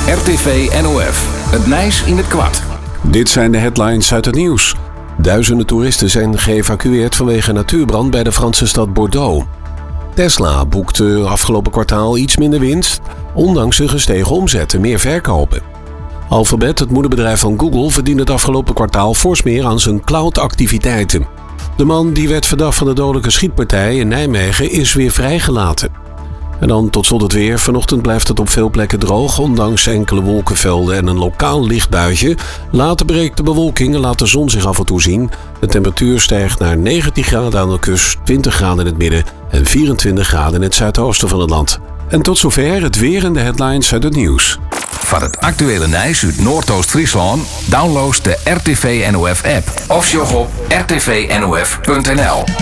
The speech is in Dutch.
RTV NOF. Het Nijs in het kwart. Dit zijn de headlines uit het nieuws. Duizenden toeristen zijn geëvacueerd vanwege natuurbrand bij de Franse stad Bordeaux. Tesla boekte afgelopen kwartaal iets minder winst, ondanks een gestegen omzet en meer verkopen. Alphabet, het moederbedrijf van Google, verdiende het afgelopen kwartaal fors meer aan zijn cloud-activiteiten. De man die werd verdacht van de dodelijke schietpartij in Nijmegen is weer vrijgelaten. En dan tot slot het weer. Vanochtend blijft het op veel plekken droog, ondanks enkele wolkenvelden en een lokaal licht buitje. Later breekt de bewolking en laat de zon zich af en toe zien. De temperatuur stijgt naar 19 graden aan de kust, 20 graden in het midden en 24 graden in het zuidoosten van het land. En tot zover het weer en de headlines uit het nieuws. Van het actuele Nijs uit Noordoost-Friesland download de RTV NOF app of sjog op rtvnof.nl.